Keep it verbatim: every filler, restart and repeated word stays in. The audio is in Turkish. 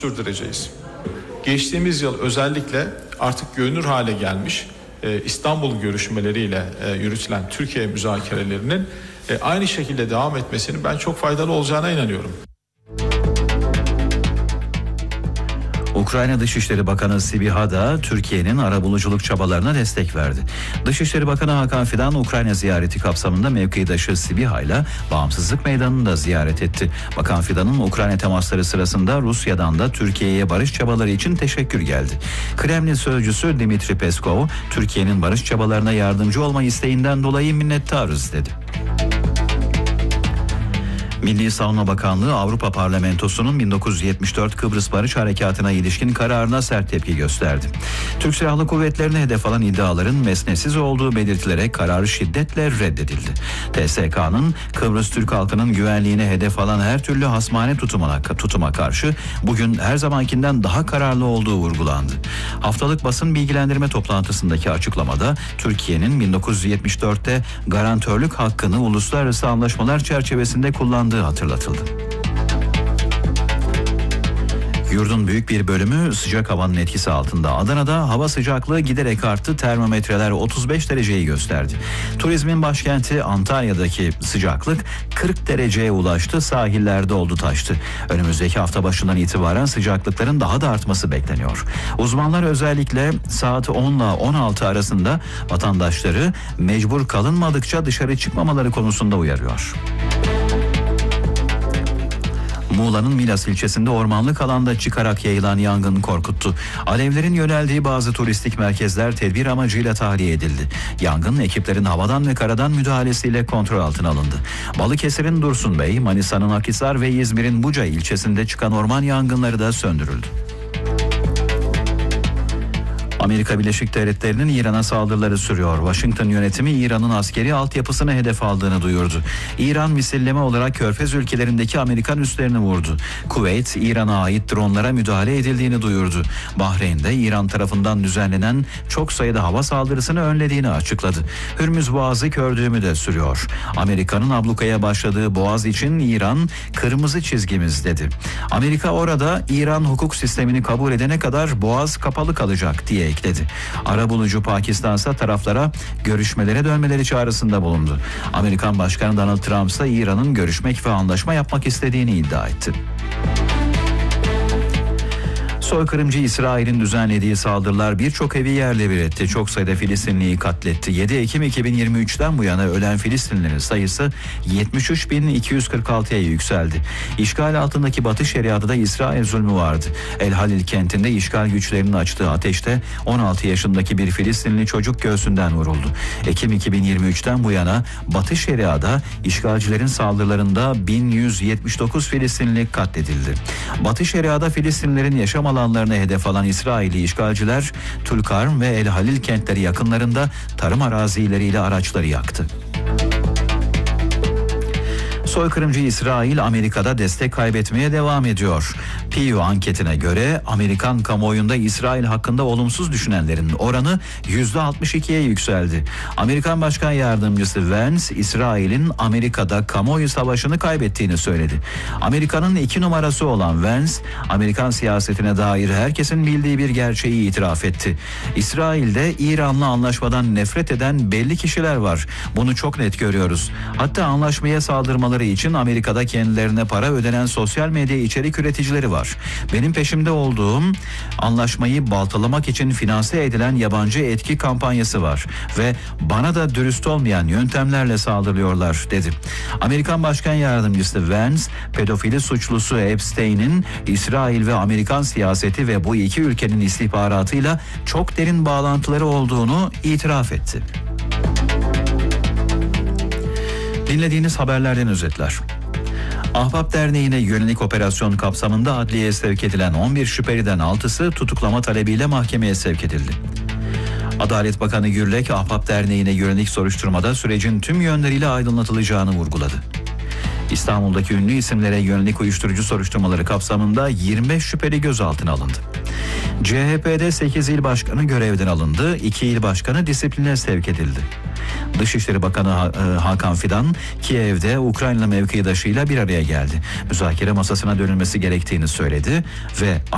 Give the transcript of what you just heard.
sürdüreceğiz. Geçtiğimiz yıl özellikle artık görünür hale gelmiş e, İstanbul görüşmeleriyle e, yürütülen Türkiye müzakerelerinin e, aynı şekilde devam etmesinin ben çok faydalı olacağına inanıyorum. Ukrayna Dışişleri Bakanı Sibiha da Türkiye'nin arabuluculuk çabalarına destek verdi. Dışişleri Bakanı Hakan Fidan Ukrayna ziyareti kapsamında mevkidaşı Sibiha ile Bağımsızlık Meydanı'nı da ziyaret etti. Bakan Fidan'ın Ukrayna temasları sırasında Rusya'dan da Türkiye'ye barış çabaları için teşekkür geldi. Kremlin sözcüsü Dmitri Peskov, Türkiye'nin barış çabalarına yardımcı olma isteğinden dolayı minnettarız dedi. Milli Savunma Bakanlığı Avrupa Parlamentosu'nun bin dokuz yüz yetmiş dört Kıbrıs Barış Harekatı'na ilişkin kararına sert tepki gösterdi. Türk Silahlı Kuvvetleri'ne hedef alan iddiaların mesnetsiz olduğu belirtilerek karar şiddetle reddedildi. T S K'nın Kıbrıs Türk halkının güvenliğine hedef alan her türlü hasmane tutumuna, tutuma karşı bugün her zamankinden daha kararlı olduğu vurgulandı. Haftalık basın bilgilendirme toplantısındaki açıklamada Türkiye'nin bin dokuz yüz yetmiş dörtte garantörlük hakkını uluslararası anlaşmalar çerçevesinde kullandığı hatırlatıldı. Yurdun büyük bir bölümü sıcak havanın etkisi altında. Adana'da hava sıcaklığı giderek arttı. Termometreler otuz beş dereceyi gösterdi. Turizmin başkenti Antalya'daki sıcaklık kırk dereceye ulaştı. Sahiller doldu taştı. Önümüzdeki hafta başından itibaren sıcaklıkların daha da artması bekleniyor. Uzmanlar özellikle saat on ile on altı arasında vatandaşları mecbur kalınmadıkça dışarı çıkmamaları konusunda uyarıyor. Muğla'nın Milas ilçesinde ormanlık alanda çıkarak yayılan yangın korkuttu. Alevlerin yöneldiği bazı turistik merkezler tedbir amacıyla tahliye edildi. Yangın ekiplerin havadan ve karadan müdahalesiyle kontrol altına alındı. Balıkesir'in Dursunbey, Manisa'nın Akhisar ve İzmir'in Buca ilçesinde çıkan orman yangınları da söndürüldü. Amerika Birleşik Devletleri'nin İran'a saldırıları sürüyor. Washington yönetimi İran'ın askeri altyapısını hedef aldığını duyurdu. İran misilleme olarak Körfez ülkelerindeki Amerikan üslerini vurdu. Kuveyt, İran'a ait dronlara müdahale edildiğini duyurdu. Bahreyn'de İran tarafından düzenlenen çok sayıda hava saldırısını önlediğini açıkladı. Hürmüz Boğazı kördüğümü de sürüyor. Amerika'nın ablukaya başladığı Boğaz için İran kırmızı çizgimiz dedi. Amerika orada İran hukuk sistemini kabul edene kadar Boğaz kapalı kalacak diye ekledi. Arabulucu Pakistan ise taraflara görüşmelere dönmeleri çağrısında bulundu. Amerikan Başkanı Donald Trump ise İran'ın görüşmek ve anlaşma yapmak istediğini iddia etti. Soykırımcı İsrail'in düzenlediği saldırılar birçok evi yerle bir etti. Çok sayıda Filistinliyi katletti. yedi Ekim iki bin yirmi üçten bu yana ölen Filistinlilerin sayısı yetmiş üç bin iki yüz kırk altıya yükseldi. İşgal altındaki Batı Şeriat'ta İsrail zulmü vardı. El Halil kentinde işgal güçlerinin açtığı ateşte on altı yaşındaki bir Filistinli çocuk göğsünden vuruldu. Ekim iki bin yirmi üçten bu yana Batı Şeriat'ta işgalcilerin saldırılarında bin yüz yetmiş dokuz Filistinli katledildi. Batı Şeriat'ta Filistinlilerin yaşam alanı alanlarına hedef alan İsrailli işgalciler Tulkarm ve El Halil kentleri yakınlarında tarım arazileriyle araçları yaktı. Soykırımcı İsrail Amerika'da destek kaybetmeye devam ediyor. Pew anketine göre Amerikan kamuoyunda İsrail hakkında olumsuz düşünenlerin oranı yüzde altmış ikiye yükseldi. Amerikan Başkan Yardımcısı Vance, İsrail'in Amerika'da kamuoyu savaşını kaybettiğini söyledi. Amerika'nın iki numarası olan Vance, Amerikan siyasetine dair herkesin bildiği bir gerçeği itiraf etti. İsrail'de İran'la anlaşmadan nefret eden belli kişiler var. Bunu çok net görüyoruz. Hatta anlaşmaya saldırmaları için Amerika'da kendilerine para ödenen sosyal medya içerik üreticileri var. Benim peşimde olduğum anlaşmayı baltalamak için finanse edilen yabancı etki kampanyası var ve bana da dürüst olmayan yöntemlerle saldırıyorlar dedi. Amerikan Başkan Yardımcısı Vance, pedofili suçlusu Epstein'in İsrail ve Amerikan siyaseti ve bu iki ülkenin istihbaratıyla çok derin bağlantıları olduğunu itiraf etti. Dinlediğiniz haberlerden özetler. Ahbap Derneği'ne yönelik operasyon kapsamında adliyeye sevk edilen on bir şüpheliden altısı tutuklama talebiyle mahkemeye sevk edildi. Adalet Bakanı Gürlek, Ahbap Derneği'ne yönelik soruşturmada sürecin tüm yönleriyle aydınlatılacağını vurguladı. İstanbul'daki ünlü isimlere yönelik uyuşturucu soruşturmaları kapsamında yirmi beş şüpheli gözaltına alındı. C H P'de sekiz il başkanı görevden alındı, iki il başkanı disipline sevk edildi. Dışişleri Bakanı Hakan Fidan, Kiev'de Ukrayna mevkidaşıyla bir araya geldi. Müzakere masasına dönülmesi gerektiğini söyledi ve